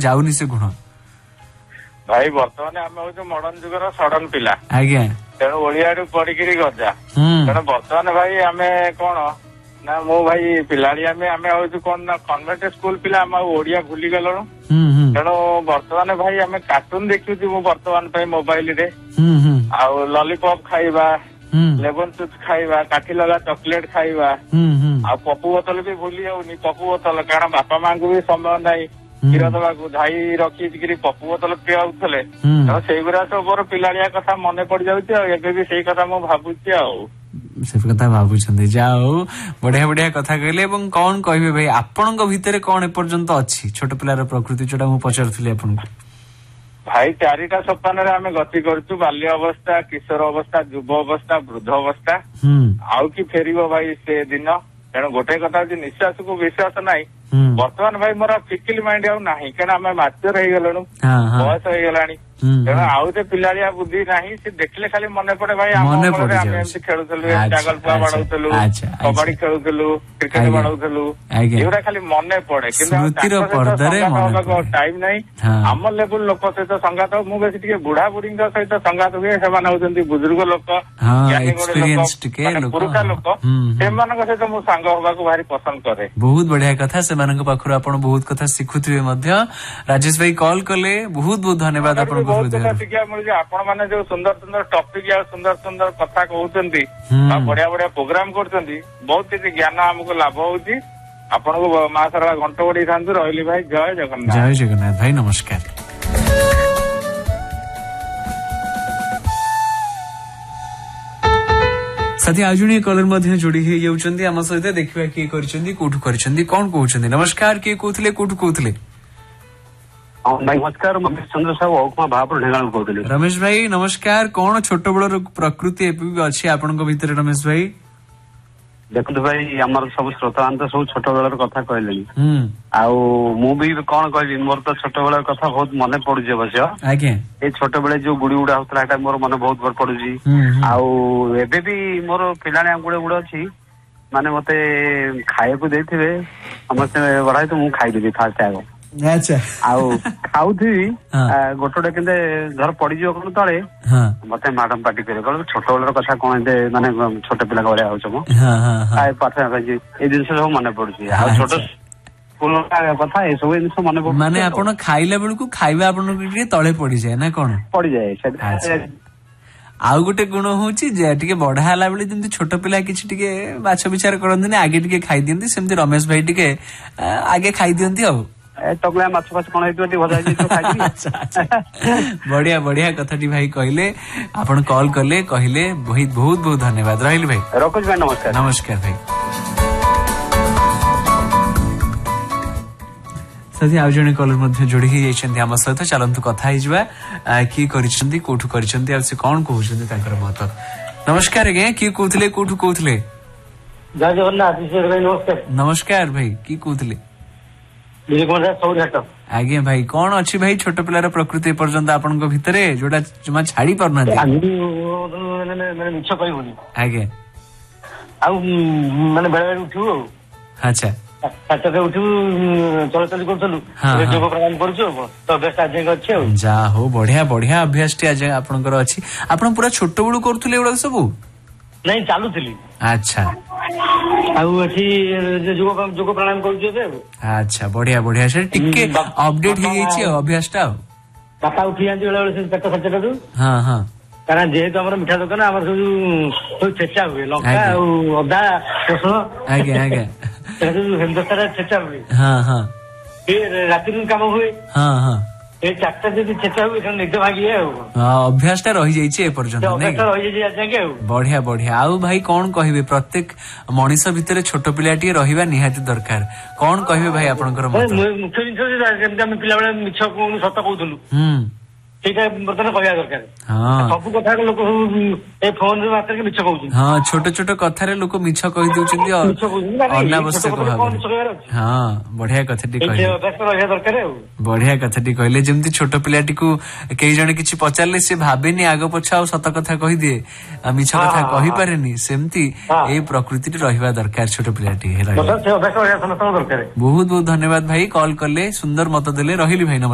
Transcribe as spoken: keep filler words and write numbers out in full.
जाऊनी से गुण भाई बर्तमान आम हूँ मॉडर्न जुगर सडन पिला आज्ञा तेणु ओडिया पढ़ी गजा हम्म तेणु बर्तमान भाई आम कौन ना मो भाई पिलाड़ी आम आम हूँ कौन ना कन्वेंट स्कूल पिला आम ओडिया भूली गलु हम्म हम्म तेणु बर्तमान भाई आम कार्टून देखुची मु बर्तमान पे मोबाइल रे हम्म हम्म आउ लॉलीपॉप खाइबा हम्म लेमन जूस खाइबा काठी लगा चॉकलेट खाइबा हम्म हम्म आ पपु बोतल भी भूली जाऊनी पपु बोतल कारण बापा माँ को भी समय नहीं क्षीर दवा धाई रखी पपु बोतल पियाउले हम्म सेगुरा सब मोर पिलाड़िया कथा मन पड़ जाऊँ एबे भी सेई कथा मु भाबुची आउ से कथा भावुଛନ୍ତି जाओ बढ़िया बढ़िया कथा कहले एवं कौन कहबे भाई आपनक भितरे कौन एपर्यंत अछि छोट पिलार प्रकृति जोटा मु पचारथुली आपनक भाई चारिटा सोपान रे आमे गति करछु बाल्य अवस्था किशोर अवस्था युव अवस्था वृद्ध अवस्था हम्म आउ कि फेरिबो भाई से दिन तेणु गोटे कथा हूँ निश्वास को विश्वास नाई हम्म बर्तमान भाई मोर फिकिल माइंड आउ नाही कारण आमे मैच्योर हो गलु हाँ हाँ बयस हो गलानी हम्म तेणु आउ ते पिलाड़िया बुद्धि नाही से देखले खाली मन पड़े भाई आम मने अमଳରେ पड़ी आमे जाଉଛି। एमती खेलुथलु अच्छा, चागल पुआ अच्छा, बाडौथलु अच्छा, अच्छा। कबड्डी खेलुथलु क्रिकेट आज्ञा। बाडौथलु आज्ञा। एगुड़ा खाली मने पड़े स्मृतिर पर्दारे मने पड़े। टाइम नाही हाँ। आम लेवल लोक सहित संगात मु बेसी टिके बुढ़ा बुढ़ी सहित संगात हुए सेमाने होउछन्ती बुजुर्ग लोक हाँ, ज्ञानी गुणी experience लोक, टिके माने लोक, पुरुषा हाँ। लोक हम्म, हम्म। सेमानक सहित मु सांग होबाकू भारी पसंद करे बहुत बढ़िया कथा सेमानक पाखरु आपण बहुत कथा शिखुथिबे मध्य राजेश भाई कॉल कले बहुत बहुत धन्यवाद आपण को बहुत कथा हृदय शिखिया मिलुଛି आपण माने जो सुंदर सुंदर टॉपिक या सुंदर सुंदर कथा कहउछन्ती हम्म। आ बढ़िया बढ़िया प्रोग्राम करछन्ती बहुत किछि ज्ञान हमको लाभ होउची आपण को मां सारा घंटा बड़ी थांतु रहली भाई जय जगन्नाथ जय जगन्नाथ भाई नमस्कार साथी आजुनी कलर मध्य जोड़ी हे जाउछन्ती हम सहित देखिबा की करछन्ती कोठु करछन्ती कोन कहउछन्ती नमस्कार के कहउथले कोठु कहउथले नमस्कार रमेश चंद्र साहू औकमा भापुर ढेंगाल कहउथले रमेश भाई नमस्कार कोन छोट बड़ प्रकृति एपि अछि आपनक भितर रमेश भाई देखु भाई आमर सब श्रोतांत सब छोट बेलर कथा कहले हम्म आउ मु भी कौन कहली मोर तो छोट बेलर कथा बहुत मन पड़ुजे अवश्य आज्ञा ए छोट बेले जो गुड़ी उड़ा होतला एटा मोर मन बहुत भर पड़ुजी हम्म आउ एबे भी मोर पिलाने गुड़े गुड़े अछि माने मते खाए को देथिबे समस्त बढाई तो मु खाई देबी फास्ट आगो अच्छा आउ खाउथी हाँ। गोटोडे केंदे घर पड़ी जियो कोन तळे हां मते मैडम पार्टी करे कहले छोट बेलर कथा कोन दे माने छोट पिला गळे आउछ मो हां हां हां आए पाठा भाई ए दिन सब मन पड़ुची आ अच्छा। छोट स्कूल कथा ए सब जिनिस मन पड़ुची माने आपण खाइला बेलकु खाइबा आपण के तळे पड़ी जाय ना कोन पड़ी जाए अच्छा। से आउ गोटे गुण होउची जे टिके बढ़ा हला बेले जेंति छोट पिला किछि टिके बाछ विचार करंती ने आगे टिके खाइ दियंती सेमति रमेश भाई टिके आ, आगे खाइ दियंती आ ए तगला माछ फाछ कोन हेतु टी भजा जी तो खाई अच्छा, अच्छा। बढ़िया बढ़िया कथाटी भाई कहले आपण कॉल करले कहले बहुत बहुत बहुत धन्यवाद रहिल भाई रकुज भाई नमस्कार नमस्कार भाई साथी आज जने कॉलर मध्य जोड़ी ही जाइछन्ती हम सहित चलंतु कथा हिजबा की करिछन्ती कोठु करिछन्ती आ से कोन कहउछन्ती ताकर मत नमस्कार गे की कहउथले कोठु कहउथले जय जगन्नाथ विशेष भाई नमस्कार नमस्कार भाई की कहउथले विजय कुमार सौरी हाट आगे भाई कौन अच्छी भाई छोट पिलार प्रकृति पर्यंत आपण भितर जोटा जमा छाड़ी पारना ମାନେ ମିଛ କହିବୁନି आगे ଆଉ ମାନେ ବେଳେ ବେଳେ ଉଠିବୁ ଆଉ अच्छा ସାତଟାରେ ଉଠିବୁ ଚଳାଚଳି କରୁଥିଲୁ ହଁ, ହଁ। ଯୋଗ ପ୍ରାଣାୟାମ କରୁଛୁ ଆଉ ତ ଅଭ୍ୟାସ ଆଜି ଯାଏଁ ଅଛି ଆଉ जा हो बढ़िया बढ़िया अभ्यास टी आज आपनकर अछि आपण पूरा छोट बळू करथुले एडा सब ନାଇଁ ଚାଲୁଥିଲି अच्छा ଆଉ ଏଠି ଯୋଗ ଯୋଗ ପ୍ରାଣାୟାମ କରୁଛୁ ଏବେ ଆଉ अच्छा बढ़िया बढ़िया से टिके बा- अपडेट बापा- हे गई छी अभ्यास टा ବାପା ଉଠି ଯାଆନ୍ତି ବେଳେ ବେଳେ ସେ ଚାରିଟା ସାଢେ ଚାରିଟାରୁ हां हां କାରଣ ଯେହେତୁ ଆମର ମିଠା ଦୋକାନ ଆମର ସବୁ ସବୁ ଛେଚା ହୁଏ ଲଙ୍କା ଆଜ୍ଞା। ଆଉ ଅଦା ରସୁଣ आगे आगे ସେଟା ସବୁ ହେମଦସ୍ତାରେ ଛେଚା ହୁଏ हां हां ଏ ରାତିରୁ କାମ ହୁଏ हां हां ଏ ଚାରିଟା ଯଦି ଛେଚା ହୁଏ ସେଟା ନିଦ ଭାଗିଏ ଆଉ अभ्यास टा रही जाई छी ए पर्यंत ସେ नै ଅଭ୍ୟାସ ରହିଯାଇଛି ଆଜି ଯାଏଁ ଆଉ बढ़िया बढ़िया आउ भाई कौन कहबे प्रत्येक मनीष भितर छोट पिलाटी रहिबा निहाती दरकार कौन कहबे भाई आपनकर मत ମୁଖ୍ୟ ଜିନିଷ ହଉଛି ଯେମିତି ଆମେ ପିଲାବେଳେ ମିଛ କହୁନୁ ସତ କହୁଥିଲୁ हम्म ସେଇଟା ବର୍ତ୍ତମାନ କହିବା ଦରକାର हाँ ସବୁ କଥା ଲୋକ ସବୁ ଏ ଫୋନ ମାତ୍ରକେ ମିଛ କହୁଛନ୍ତି हाँ छोट छोट कथारे लोक मिछ कहि दउछन्ती ମିଛ କହୁଛନ୍ତି ମାନେ ଏଇ अनावश्यक ଛୋଟ କଥାରେ କଣ भाव ମିଛ କହିବାର ଅଛି हाँ बढ़िया कथाटी ଏଇ कहले ଅଭ୍ୟାସ ରହିବା ଦରକାର ଆଉ बढ़िया कथाटी कहले जेमती छोट पिलाटी को कई जने किछि पचारले से भाबेनी आगो पछा आ सत कथा कहि दिए आ मिछ कथा हाँ, कहि हाँ। पारेनी सेमती हाँ। ए प्रकृति रहिबा दरकार छोट पिलाटी हे ବର୍ତ୍ତମାନ ସେ ଅଭ୍ୟାସ ରହିବା ସମସ୍ତଙ୍କ ଦରକାର बहुत बहुत धन्यवाद भाई कॉल करले सुंदर मत देले रहिली भाई नमस्कार।